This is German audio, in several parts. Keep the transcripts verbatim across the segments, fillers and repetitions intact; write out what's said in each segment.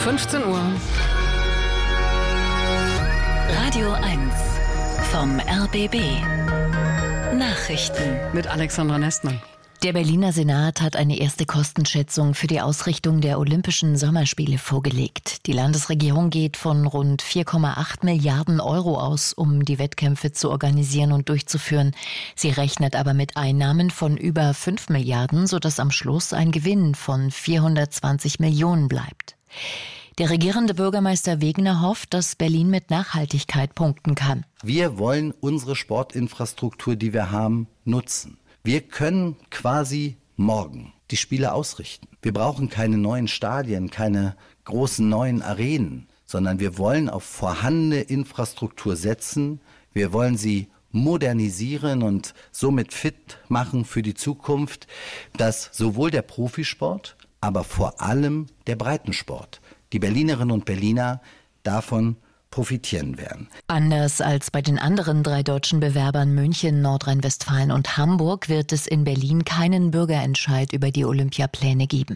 fünfzehn Uhr. Radio eins vom R B B. Nachrichten Mit Alexandra Nestmann. Der Berliner Senat hat eine erste Kostenschätzung für die Ausrichtung der Olympischen Sommerspiele vorgelegt. Die Landesregierung geht von rund vier Komma acht Milliarden Euro aus, um die Wettkämpfe zu organisieren und durchzuführen. Sie rechnet aber mit Einnahmen von über fünf Milliarden, sodass am Schluss ein Gewinn von vierhundertzwanzig Millionen bleibt. Der regierende Bürgermeister Wegener hofft, dass Berlin mit Nachhaltigkeit punkten kann. Wir wollen unsere Sportinfrastruktur, die wir haben, nutzen. Wir können quasi morgen die Spiele ausrichten. Wir brauchen keine neuen Stadien, keine großen neuen Arenen, sondern wir wollen auf vorhandene Infrastruktur setzen. Wir wollen sie modernisieren und somit fit machen für die Zukunft, dass sowohl der Profisport, aber vor allem der Breitensport, die Berlinerinnen und Berliner davon profitieren werden. Anders als bei den anderen drei deutschen Bewerbern München, Nordrhein-Westfalen und Hamburg wird es in Berlin keinen Bürgerentscheid über die Olympiapläne geben.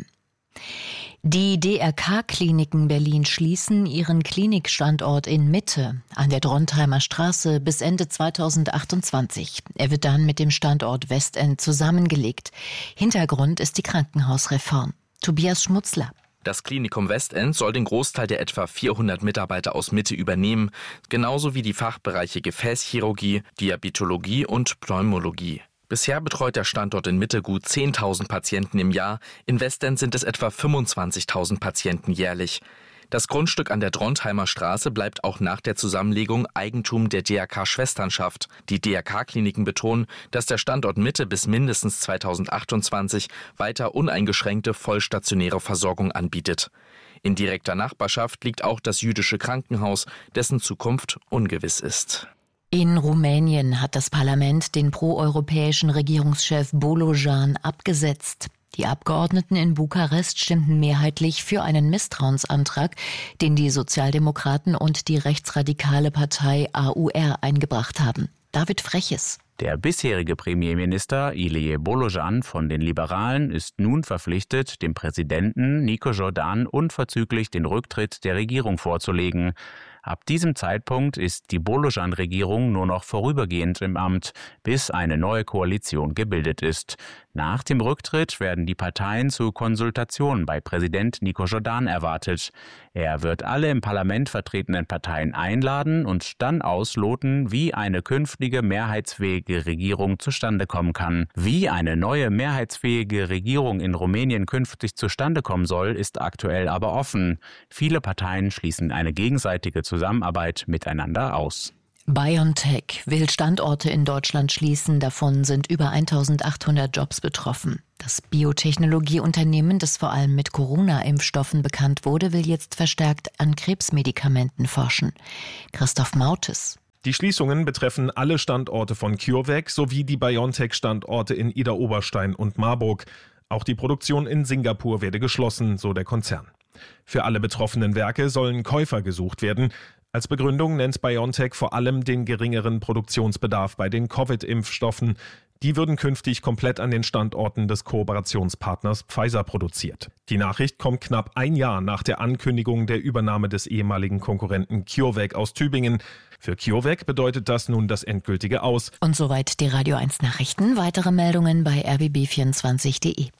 Die D R K-Kliniken Berlin schließen ihren Klinikstandort in Mitte an der Drontheimer Straße bis Ende zweitausendachtundzwanzig. Er wird dann mit dem Standort Westend zusammengelegt. Hintergrund ist die Krankenhausreform. Tobias Schmutzler. Das Klinikum Westend soll den Großteil der etwa vierhundert Mitarbeiter aus Mitte übernehmen, genauso wie die Fachbereiche Gefäßchirurgie, Diabetologie und Pneumologie. Bisher betreut der Standort in Mitte gut zehntausend Patienten im Jahr, in Westend sind es etwa fünfundzwanzigtausend Patienten jährlich. Das Grundstück an der Drontheimer Straße bleibt auch nach der Zusammenlegung Eigentum der D R K-Schwesternschaft. Die D R K-Kliniken betonen, dass der Standort Mitte bis mindestens zweitausendachtundzwanzig weiter uneingeschränkte vollstationäre Versorgung anbietet. In direkter Nachbarschaft liegt auch das jüdische Krankenhaus, dessen Zukunft ungewiss ist. In Rumänien hat das Parlament den proeuropäischen Regierungschef Bolojan abgesetzt. Die Abgeordneten in Bukarest stimmten mehrheitlich für einen Misstrauensantrag, den die Sozialdemokraten und die rechtsradikale Partei A U R eingebracht haben. David Freches. Der bisherige Premierminister Ilie Bolojan von den Liberalen ist nun verpflichtet, dem Präsidenten Nico Jordan unverzüglich den Rücktritt der Regierung vorzulegen. Ab diesem Zeitpunkt ist die Bolojan-Regierung nur noch vorübergehend im Amt, bis eine neue Koalition gebildet ist. Nach dem Rücktritt werden die Parteien zu Konsultationen bei Präsident Nico Jordan erwartet. Er wird alle im Parlament vertretenen Parteien einladen und dann ausloten, wie eine künftige mehrheitsfähige Regierung zustande kommen kann. Wie eine neue mehrheitsfähige Regierung in Rumänien künftig zustande kommen soll, ist aktuell aber offen. Viele Parteien schließen eine gegenseitige Zusammenarbeit miteinander aus. BioNTech will Standorte in Deutschland schließen, davon sind über eintausendachthundert Jobs betroffen. Das Biotechnologieunternehmen, das vor allem mit Corona-Impfstoffen bekannt wurde, will jetzt verstärkt an Krebsmedikamenten forschen. Christoph Mautes. Die Schließungen betreffen alle Standorte von CureVac sowie die BioNTech-Standorte in Idar-Oberstein und Marburg. Auch die Produktion in Singapur werde geschlossen, so der Konzern. Für alle betroffenen Werke sollen Käufer gesucht werden. Als Begründung nennt BioNTech vor allem den geringeren Produktionsbedarf bei den Covid-Impfstoffen. Die würden künftig komplett an den Standorten des Kooperationspartners Pfizer produziert. Die Nachricht kommt knapp ein Jahr nach der Ankündigung der Übernahme des ehemaligen Konkurrenten CureVac aus Tübingen. Für CureVac bedeutet das nun das endgültige Aus. Und soweit die Radio eins Nachrichten. Weitere Meldungen bei r b b vierundzwanzig punkt de.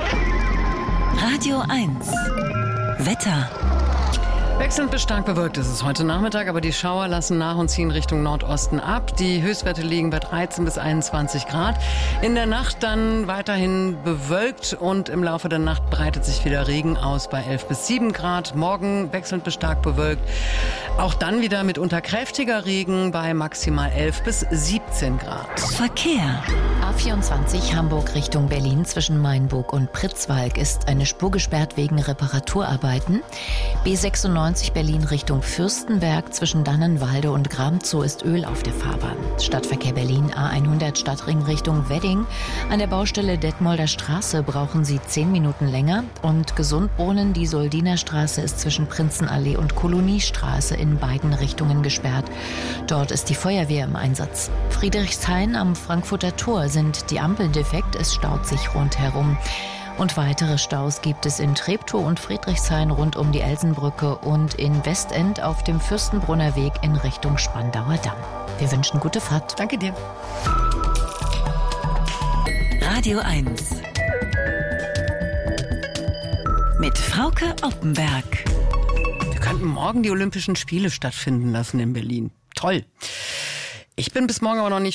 Radio eins Wetter. Wechselnd bis stark bewölkt ist es heute Nachmittag, aber die Schauer lassen nach und ziehen Richtung Nordosten ab. Die Höchstwerte liegen bei dreizehn bis einundzwanzig Grad. In der Nacht dann weiterhin bewölkt und im Laufe der Nacht breitet sich wieder Regen aus bei elf bis sieben Grad. Morgen wechselnd bis stark bewölkt. Auch dann wieder mitunter kräftiger Regen bei maximal elf bis siebzehn Grad. Verkehr. A vierundzwanzig Hamburg Richtung Berlin zwischen Mainburg und Pritzwalk ist eine Spur gesperrt wegen Reparaturarbeiten. B sechsundneunzig Berlin Richtung Fürstenberg zwischen Dannenwalde und Gramzow ist Öl auf der Fahrbahn. Stadtverkehr Berlin A hundert Stadtring Richtung Wedding. An der Baustelle Detmolder Straße brauchen Sie zehn Minuten länger. Und Gesundbrunnen, die Soldiner Straße ist zwischen Prinzenallee und Koloniestraße in beiden Richtungen gesperrt. Dort ist die Feuerwehr im Einsatz. Friedrichshain am Frankfurter Tor sind die Ampeln defekt, es staut sich rundherum. Und weitere Staus gibt es in Treptow und Friedrichshain rund um die Elsenbrücke und in Westend auf dem Fürstenbrunner Weg in Richtung Spandauer Damm. Wir wünschen gute Fahrt. Danke dir. Radio eins mit Frauke Oppenberg. Wir könnten morgen die Olympischen Spiele stattfinden lassen in Berlin. Toll. Ich bin bis morgen aber noch nicht